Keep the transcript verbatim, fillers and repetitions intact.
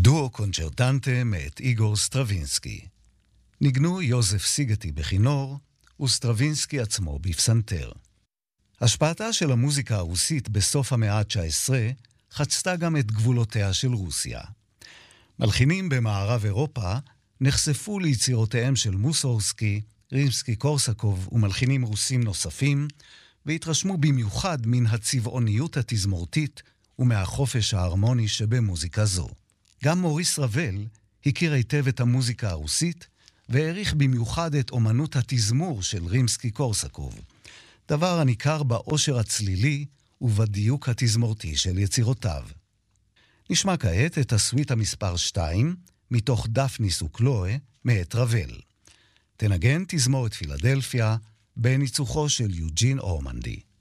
דואו קונצ'רטנטה מאת איגור סטרווינסקי. ניגנו יוזף סיגטי בכינור וסטרווינסקי עצמו בפסנתר. השפעתה של המוזיקה הרוסית בסוף המאה ה-תשע עשרה חצתה גם את גבולותיה של רוסיה. מלחינים במערב אירופה נחשפו ליצירותיהם של מוסורסקי, רימסקי-קורסקוב ומלחינים רוסים נוספים, והתרשמו במיוחד מן הצבעוניות התזמורתית ומהחופש ההרמוני שבמוזיקה זו. גם מוריס רבל הכיר היטב את המוזיקה הרוסית, והעריך במיוחד את אומנות התזמור של רימסקי-קורסקוב, דבר הניכר באושר הצלילי ובדיוק התזמורתי של יצירותיו. נשמע כעת את הסוויט המספר שתיים, מתוך דפניס וקלואה, מאת רבל. תנגן תזמורת פילדלפיה, בניצוחו של יוג'ין אורמנדי.